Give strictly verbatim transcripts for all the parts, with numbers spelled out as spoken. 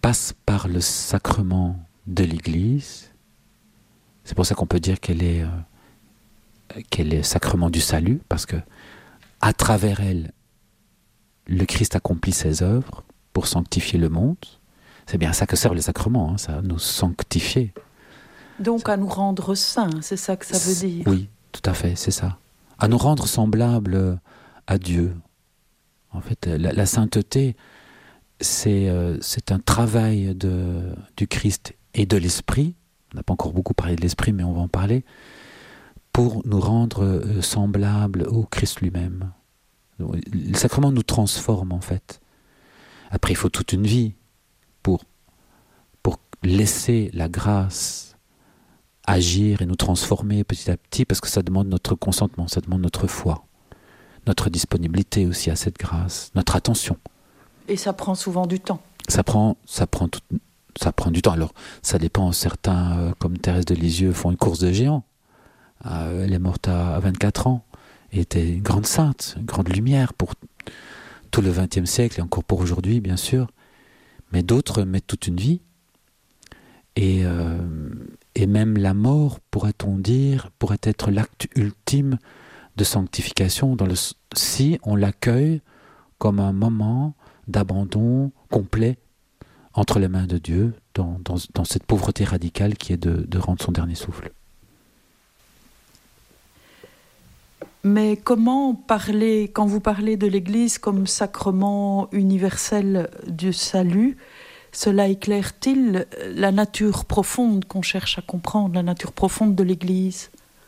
passe par le sacrement de l'Église. C'est pour ça qu'on peut dire qu'elle est, euh, qu'elle est le sacrement du salut, parce que à travers elle, le Christ accomplit ses œuvres pour sanctifier le monde. C'est bien ça que sert le sacrement, hein, ça, nous sanctifier. Donc à nous rendre saints, c'est ça que ça veut dire. Oui, tout à fait, c'est ça. À nous rendre semblables à Dieu. En fait, la, la sainteté, c'est, euh, c'est un travail de, du Christ et de l'Esprit. On n'a pas encore beaucoup parlé de l'Esprit, mais on va en parler. Pour nous rendre euh, semblables au Christ lui-même. Le sacrement nous transforme, en fait. Après, il faut toute une vie pour, pour laisser la grâce agir et nous transformer petit à petit, parce que ça demande notre consentement, ça demande notre foi, notre disponibilité aussi à cette grâce, notre attention. Et ça prend souvent du temps. Ça prend, ça prend, tout, ça prend du temps. Alors, ça dépend. Certains, euh, comme Thérèse de Lisieux, font une course de géant. Euh, elle est morte à, à vingt-quatre ans. Elle était une grande sainte, une grande lumière pour tout le vingtième siècle et encore pour aujourd'hui, bien sûr. Mais d'autres mettent toute une vie. Et, euh, et même la mort, pourrait-on dire, pourrait être l'acte ultime de sanctification, dans le, si on l'accueille comme un moment d'abandon complet entre les mains de Dieu, dans, dans, dans cette pauvreté radicale qui est de, de rendre son dernier souffle. Mais comment parler, quand vous parlez de l'Église comme sacrement universel du salut, cela éclaire-t-il la nature profonde qu'on cherche à comprendre, la nature profonde de l'Église ?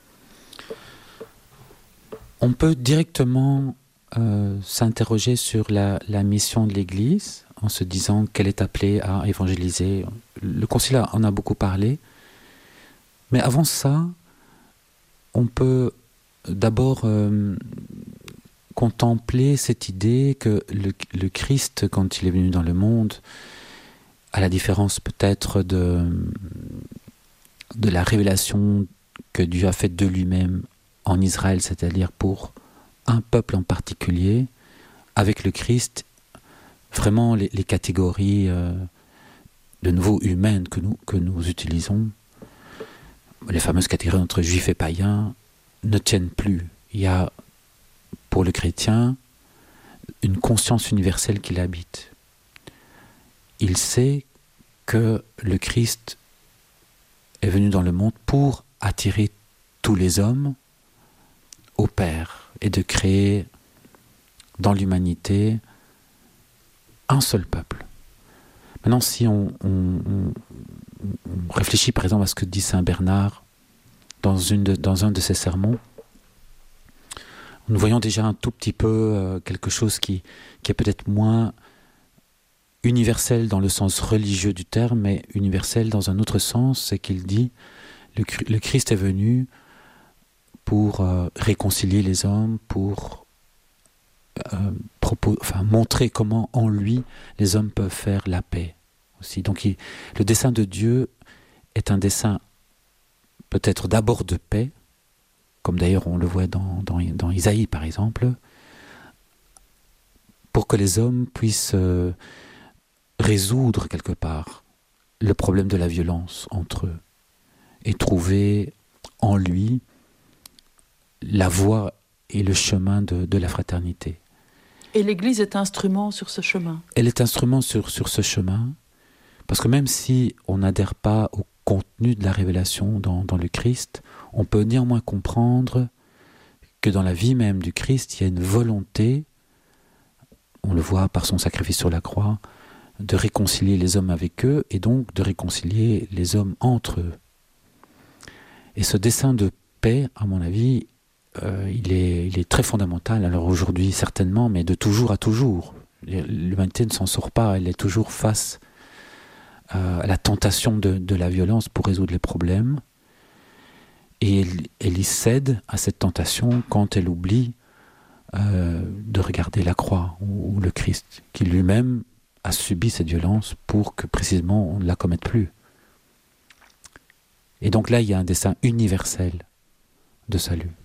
On peut directement euh, s'interroger sur la, la mission de l'Église en se disant qu'elle est appelée à évangéliser. Le Concile en a beaucoup parlé. Mais avant ça, on peut d'abord euh, contempler cette idée que le, le Christ, quand il est venu dans le monde, à la différence peut-être de, de la révélation que Dieu a faite de lui-même en Israël, c'est-à-dire pour un peuple en particulier, avec le Christ, vraiment les, les catégories euh, de nouveau humaines que nous, que nous utilisons, les fameuses catégories entre juifs et païens, ne tiennent plus. Il y a, pour le chrétien, une conscience universelle qui l'habite. Il sait que le Christ est venu dans le monde pour attirer tous les hommes au Père et de créer dans l'humanité un seul peuple. Maintenant, si on, on, on, on réfléchit par exemple à ce que dit Saint Bernard dans, une de, dans un de ses sermons, nous voyons déjà un tout petit peu euh, quelque chose qui, qui est peut-être moins universel dans le sens religieux du terme, mais universel dans un autre sens, c'est qu'il dit le, le Christ est venu pour euh, réconcilier les hommes, pour euh, propos, enfin, montrer comment en lui les hommes peuvent faire la paix aussi. Donc il, le dessein de Dieu est un dessein peut-être d'abord de paix, comme d'ailleurs on le voit dans, dans, dans Isaïe par exemple, pour que les hommes puissent euh, résoudre quelque part le problème de la violence entre eux et trouver en lui la voie et le chemin de, de la fraternité. Et l'Église est instrument sur ce chemin. Elle est instrument sur, sur ce chemin, parce que même si on n'adhère pas au contenu de la révélation dans, dans le Christ, on peut néanmoins comprendre que dans la vie même du Christ, il y a une volonté, on le voit par son sacrifice sur la croix, de réconcilier les hommes avec eux, et donc de réconcilier les hommes entre eux. Et ce dessein de paix, à mon avis, euh, il est, il est très fondamental. Alors aujourd'hui, certainement, mais de toujours à toujours. L'humanité ne s'en sort pas, elle est toujours face euh, à la tentation de, de la violence pour résoudre les problèmes. Et elle, elle y cède à cette tentation quand elle oublie euh, de regarder la croix ou, ou le Christ, qui lui-même a subi cette violence pour que précisément on ne la commette plus. Et donc là, il y a un dessein universel de salut.